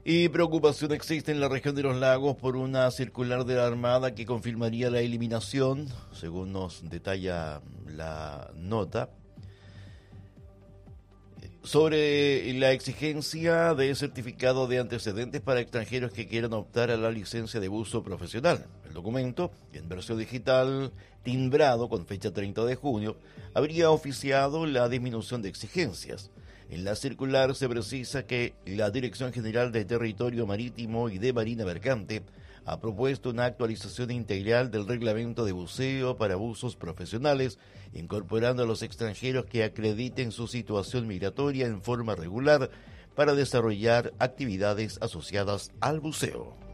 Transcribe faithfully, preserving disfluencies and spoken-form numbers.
Y preocupación existe en la región de los lagos por una circular de la Armada que confirmaría la eliminación, según nos detalla la nota, sobre la exigencia de certificado de antecedentes para extranjeros que quieran optar a la licencia de buzo profesional. El documento, en versión digital, timbrado con fecha treinta de junio, habría oficiado la disminución de exigencias. En la circular se precisa que la Dirección General de Territorio Marítimo y de Marina Mercante ha propuesto una actualización integral del reglamento de buceo para buzos profesionales, incorporando a los extranjeros que acrediten su situación migratoria en forma regular para desarrollar actividades asociadas al buceo.